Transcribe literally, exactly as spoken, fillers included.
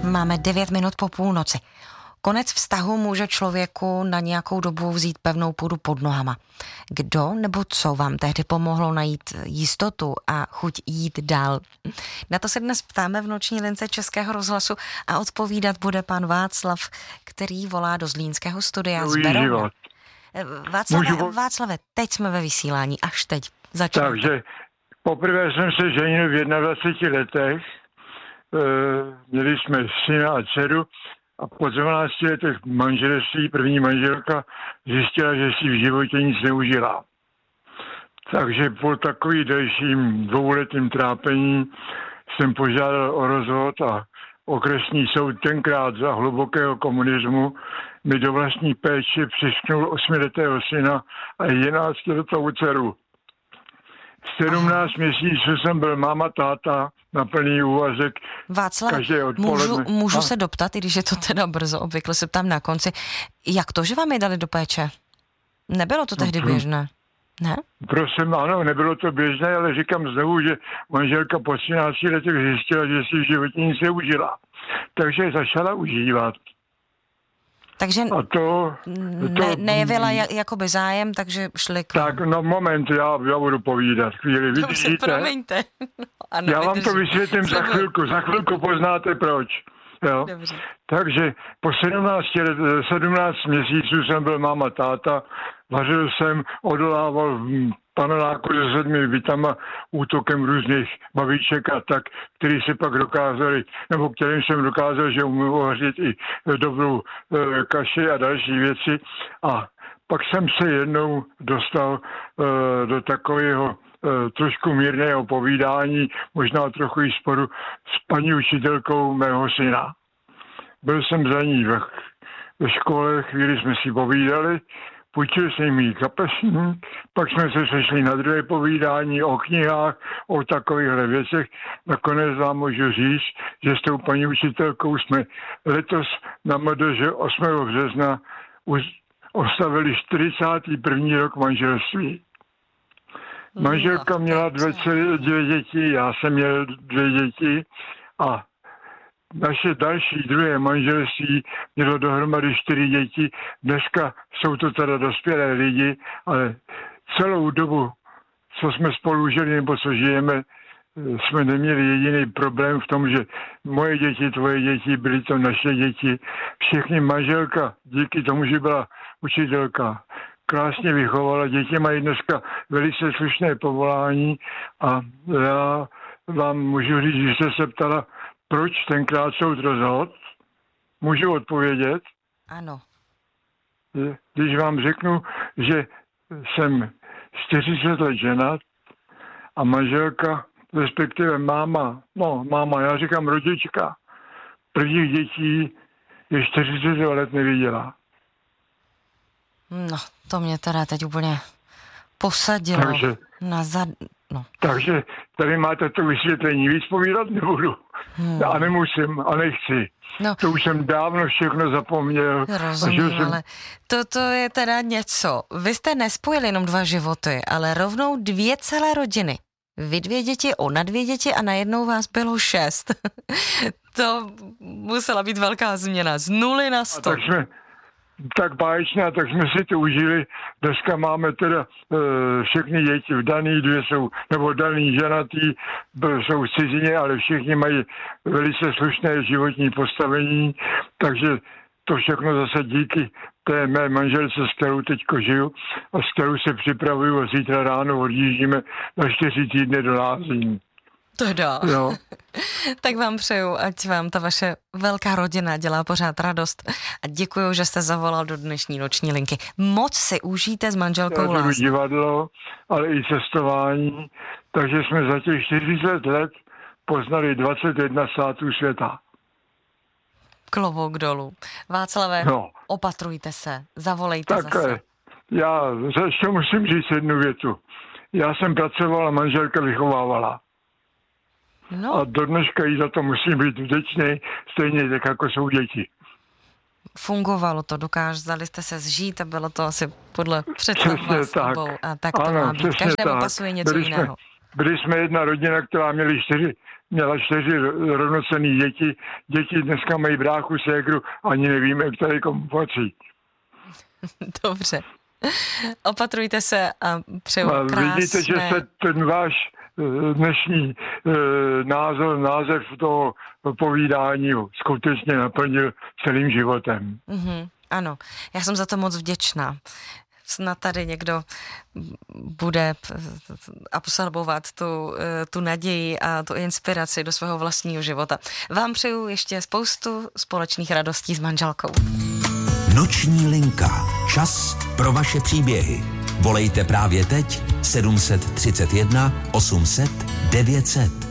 Máme devět minut po půlnoci. Konec vztahu může člověku na nějakou dobu vzít pevnou půdu pod nohama. Kdo nebo co vám tehdy pomohlo najít jistotu a chuť jít dál? Na to se dnes ptáme v noční lince Českého rozhlasu a odpovídat bude pan Václav, který volá do zlínského studia z Berouna. Václave, Můžu... Václave, teď jsme ve vysílání, až teď. Začínáte. Takže poprvé jsem se ženil v jednadvaceti letech. E, měli jsme syna a dceru. A po dvanácti letech manželství první manželka zjistila, že si v životě nic neužila. Takže po takovým delším dvouletým trápení jsem požádal o rozvod a okresní soud tenkrát za hlubokého komunismu mi do vlastní péče přišknul osmiletého syna a jedenáctiletou dceru. sedmnáct měsíců jsem byl máma, táta na plný úvazek. Václav, můžu, můžu se doptat, i když je to teda brzo, obvykle se ptám na konci, jak to, že vám je dali do péče? Nebylo to tehdy no, běžné, ne? Prosím, ano, nebylo to běžné, ale říkám znovu, že manželka po třinácti letech zjistila, že si v životě nic neužila. Takže začala užívat. Takže a to, ne, to, nejevila jakoby zájem, takže šli k... Tak, no moment, já, já budu povídat. Chvíli, vydržíte. Dobře, promiňte. Ano, já vám vydržím. To vysvětlím za chvilku. Za chvilku poznáte proč. Jo? Takže po sedmnácti, sedmnáct měsíců jsem byl máma, táta. Vařil jsem, odolával paneláku se sedmi bytama útokem různých babiček a tak, který se pak dokázali, nebo kterým jsem dokázal, že umím uvařit i dobrou e, kaši a další věci. A pak jsem se jednou dostal e, do takového e, trošku mírného povídání, možná trochu i sporu s paní učitelkou mého syna. Byl jsem za ní ve, ve škole, chvíli jsme si povídali, půjčil jsem jí kapesník, pak jsme se sešli na druhé povídání o knihách, o takovýchhle věcech. Nakonec vám můžu říct, že s tou paní učitelkou jsme letos na M D Ž osmého března už oslavili čtyřicátý první rok manželství. Manželka měla dvě, dvě děti, já jsem měl dvě děti a naše další druhé manželství mělo dohromady čtyři děti. Dneska jsou to teda dospělé lidi, ale celou dobu, co jsme spolu žili nebo co žijeme, jsme neměli jediný problém v tom, že moje děti, tvoje děti, byly to naše děti. Všechny manželka, díky tomu, že byla učitelka, krásně vychovala. Děti mají dneska velice slušné povolání a já vám můžu říct, že jste se ptala, proč tenkrát soud rozhodl? Můžu odpovědět? Ano. Když vám řeknu, že jsem čtyřicet let ženat a manželka, respektive máma, no máma, já říkám rodička, prvních dětí je čtyřicet let neviděla. No, to mě teda teď úplně posadilo takže, na zad... No. Takže tady máte to vysvětlení, víc povídat nebudu. Hmm. A nemusím a nechci. No. To už jsem dávno všechno zapomněl. Rozumím, jsem... ale toto je teda něco. Vy jste nespojili jenom dva životy, ale rovnou dvě celé rodiny. Vy dvě děti, ona dvě děti a najednou vás bylo šest. To musela být velká změna. Z nuly na sto. A tak jsme... tak báječné, tak jsme si to užili. Dneska máme teda e, všechny děti vdaný, dvě jsou, nebo daný ženatý, jsou v cizině, ale všichni mají velice slušné životní postavení, takže to všechno zase díky té mé manželce, s kterou teďko žiju a s kterou se připravuju a zítra ráno odjíždíme na čtyři týdny do lázní. To dá. Jo. Tak vám přeju, ať vám ta vaše velká rodina dělá pořád radost a děkuju, že jste zavolal do dnešní noční linky. Moc si užijte s manželkou lázní. Divadlo, ale i cestování, takže jsme za těch čtyřicet let poznali dvacet jedna států světa. Klobouk dolů. Václave, no. Opatrujte se, zavolejte tak, zase. Já ještě musím říct jednu větu. Já jsem pracoval a manželka vychovávala. No. A do dneška jí za to musím být vděčný, stejně tak, jako jsou děti. Fungovalo to, dokázali jste se zžít a bylo to asi podle představ vás tak. obou. A tak to ano, má být. Každému tak. Pasuje něco byli jiného. Jsme, byli jsme jedna rodina, která měli čtyři, měla čtyři rovnocenný děti. Děti dneska mají bráchu, ségru, ani nevíme, který komu patří. Dobře. Opatrujte se a přeju krásné... Vidíte, že se ten váš dnešní názor, název toho povídání skutečně naplnil celým životem. Mm-hmm, ano, já jsem za to moc vděčná. Snad tady někdo bude absorbovat tu, tu naději a tu inspiraci do svého vlastního života. Vám přeju ještě spoustu společných radostí s manželkou. Noční linka. Čas pro vaše příběhy. Volejte právě teď sedm set třicet jedna osm set devět set.